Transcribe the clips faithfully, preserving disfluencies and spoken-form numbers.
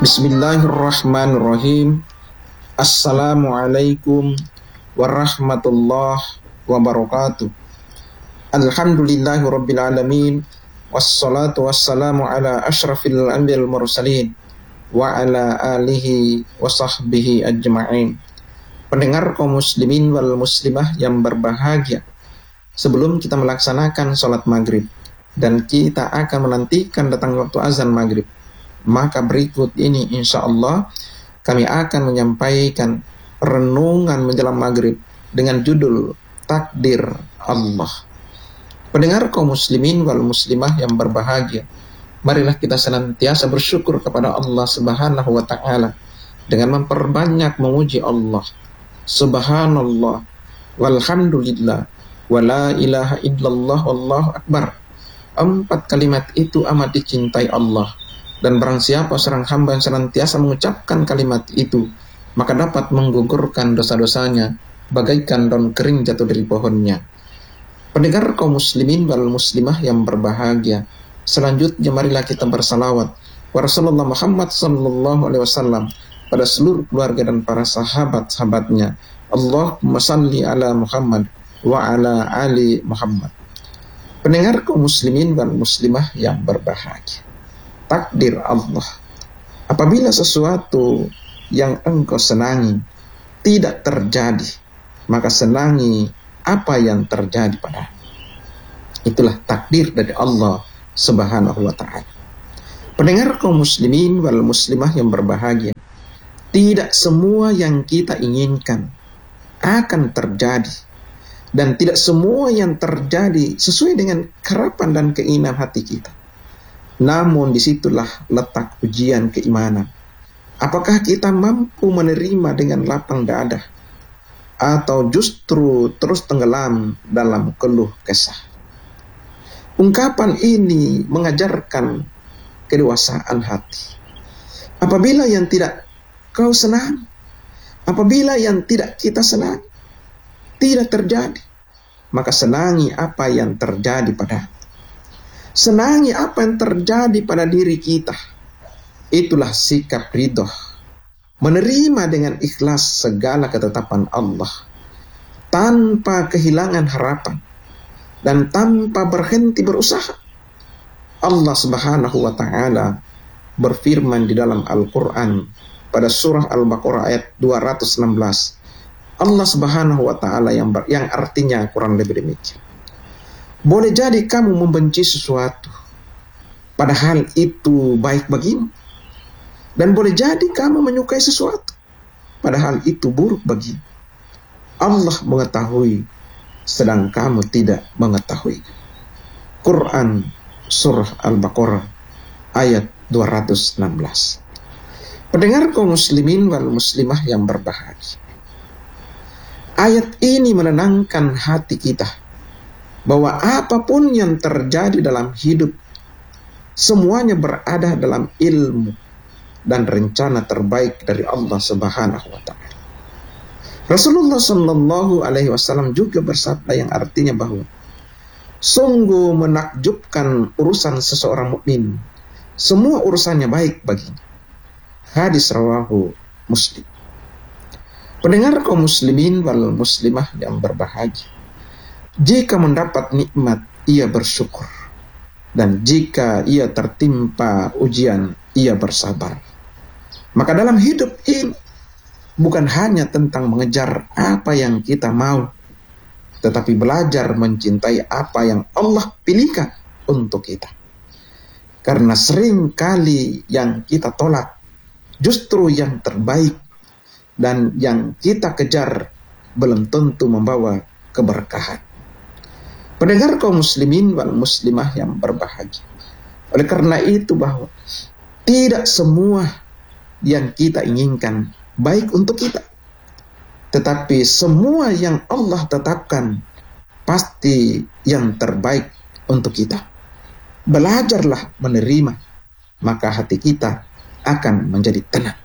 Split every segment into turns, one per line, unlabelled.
Bismillahirrahmanirrahim. Assalamualaikum warahmatullahi wabarakatuh. Alhamdulillahi rabbil alamin. Wassalatu wassalamu ala ashrafil anbiya'il mursalin wa ala alihi wa sahbihi ajma'in. Pendengar kaum muslimin wal muslimah yang berbahagia, sebelum kita melaksanakan sholat maghrib dan kita akan menantikan datang waktu azan maghrib, maka berikut ini insya Allah kami akan menyampaikan renungan menjelang maghrib dengan judul Takdir Allah. Pendengar kaum muslimin wal muslimah yang berbahagia, marilah kita senantiasa bersyukur kepada Allah Subhanahu wa Ta'ala dengan memperbanyak memuji Allah. Subhanallah, walhamdulillah, wala ilaha illallah, wallahu akbar. Empat kalimat itu amat dicintai Allah. Dan barang siapa seorang hamba yang senantiasa mengucapkan kalimat itu, maka dapat menggugurkan dosa-dosanya bagaikan daun kering jatuh dari pohonnya. Pendengar kaum muslimin wal muslimah yang berbahagia, selanjutnya marilah kita bersalawat wa Rasulullah Muhammad sallallahu alaihi wasallam pada seluruh keluarga dan para sahabat-sahabatnya. Allahumma salli ala Muhammad wa ala ali Muhammad. Pendengar kaum muslimin wal muslimah yang berbahagia, takdir Allah. Apabila sesuatu yang engkau senangi tidak terjadi, maka senangi apa yang terjadi pada. Itulah takdir dari Allah Subhanahu wa Ta'ala. Pendengar kaum muslimin wal muslimah yang berbahagia, tidak semua yang kita inginkan akan terjadi, dan tidak semua yang terjadi sesuai dengan harapan dan keinginan hati kita. Namun disitulah letak ujian keimanan. Apakah kita mampu menerima dengan lapang dada, atau justru terus tenggelam dalam keluh kesah? Ungkapan ini mengajarkan kedewasaan hati. Apabila yang tidak kau senang, apabila yang tidak kita senang tidak terjadi, maka senangi apa yang terjadi pada Senangi apa yang terjadi pada diri kita. Itulah sikap ridho, menerima dengan ikhlas segala ketetapan Allah, tanpa kehilangan harapan dan tanpa berhenti berusaha. Allah Subhanahu wa Ta'ala berfirman di dalam Al-Quran pada surah Al-Baqarah ayat dua ratus enam belas. Allah Subhanahu wa Ta'ala yang, ber, yang artinya kurang lebih demikian. Boleh jadi kamu membenci sesuatu, padahal itu baik bagimu. Dan boleh jadi kamu menyukai sesuatu, padahal itu buruk bagimu. Allah mengetahui, sedang kamu tidak mengetahui. Quran surah Al-Baqarah ayat dua ratus enam belas. Pendengar kaum muslimin wal muslimah yang berbahagia, ayat ini menenangkan hati kita bahwa apapun yang terjadi dalam hidup, semuanya berada dalam ilmu dan rencana terbaik dari Allah Subhanahu wa Ta'ala. Rasulullah Sallallahu Alaihi Wasallam juga bersabda yang artinya bahwa sungguh menakjubkan urusan seseorang mukmin, semua urusannya baik baginya. Hadis rawahu Muslim. Pendengar kaum muslimin wal muslimah yang berbahagia, jika mendapat nikmat, ia bersyukur. Dan jika ia tertimpa ujian, ia bersabar. Maka dalam hidup ini, bukan hanya tentang mengejar apa yang kita mau, tetapi belajar mencintai apa yang Allah pilihkan untuk kita. Karena sering kali yang kita tolak, justru yang terbaik, dan yang kita kejar belum tentu membawa keberkahan. Pendengar kaum muslimin wal muslimah yang berbahagia, oleh karena itu bahwa tidak semua yang kita inginkan baik untuk kita, tetapi semua yang Allah tetapkan pasti yang terbaik untuk kita. Belajarlah menerima, maka hati kita akan menjadi tenang.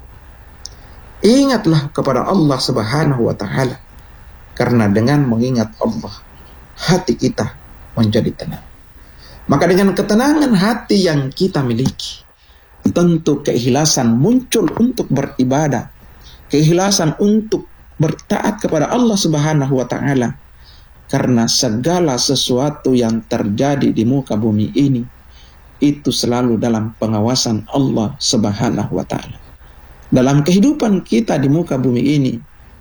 Ingatlah kepada Allah Subhanahu wa Ta'ala, karena dengan mengingat Allah, hati kita menjadi tenang. Maka dengan ketenangan hati yang kita miliki, tentu keikhlasan muncul untuk beribadah, keikhlasan untuk bertaat kepada Allah Subhanahu wa taala. Karena segala sesuatu yang terjadi di muka bumi ini itu selalu dalam pengawasan Allah Subhanahu wa taala. Dalam kehidupan kita di muka bumi ini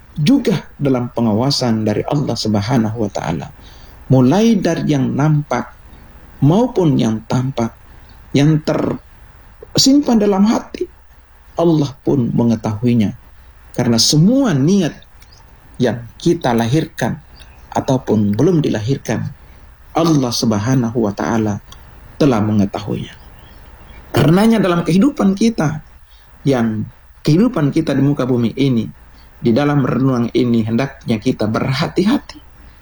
juga dalam pengawasan dari Allah Subhanahu wa taala. Mulai dari yang nampak maupun yang tampak, yang tersimpan dalam hati, Allah pun mengetahuinya. Karena semua niat yang kita lahirkan ataupun belum dilahirkan, Allah Subhanahu wa taala telah mengetahuinya. Karenanya dalam kehidupan kita, yang kehidupan kita di muka bumi ini, di dalam renungan ini hendaknya kita berhati-hati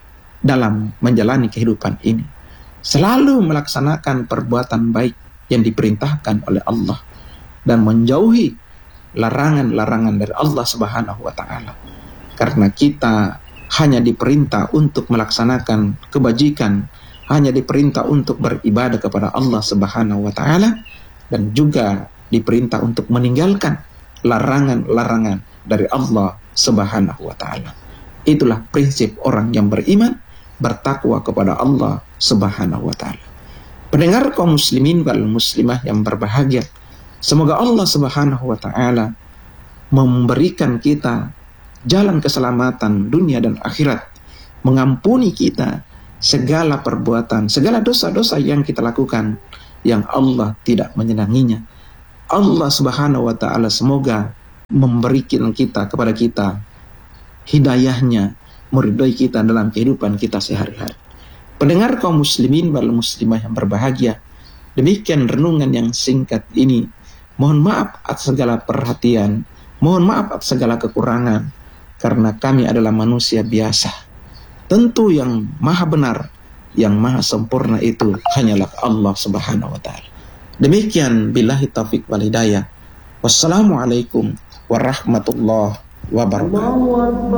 dalam menjalani kehidupan ini. Selalu melaksanakan perbuatan baik yang diperintahkan oleh Allah dan menjauhi larangan-larangan dari Allah Subhanahu wa taala. Karena kita hanya diperintah untuk melaksanakan kebajikan, hanya diperintah untuk beribadah kepada Allah Subhanahu wa taala, dan juga diperintah untuk meninggalkan larangan-larangan dari Allah Subhanahu wa taala. Itulah prinsip orang yang beriman, bertakwa kepada Allah Subhanahu wa taala. Pendengar kaum muslimin wal muslimah yang berbahagia, semoga Allah Subhanahu wa taala memberikan kita jalan keselamatan dunia dan akhirat, mengampuni kita segala perbuatan, segala dosa-dosa yang kita lakukan yang Allah tidak menyenanginya. Allah Subhanahu wa taala semoga memberikan kita kepada kita hidayahnya, meridhai kita dalam kehidupan kita sehari-hari. Pendengar kaum muslimin wal muslimah yang berbahagia, demikian renungan yang singkat ini. Mohon maaf atas segala perhatian, mohon maaf atas segala kekurangan, karena kami adalah manusia biasa. Tentu yang maha benar, yang maha sempurna itu hanyalah Allah Subhanahu wa taala. Demikian billahi taufik wal hidayah. Wassalamualaikum warahmatullahi wabarakatuh.